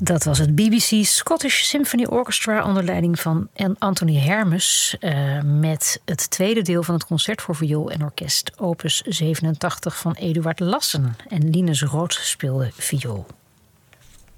Dat was het BBC Scottish Symphony Orchestra onder leiding van Anthony Hermes met het tweede deel van het concert voor viool en orkest opus 87 van Eduard Lassen. En Linus Rood speelde viool.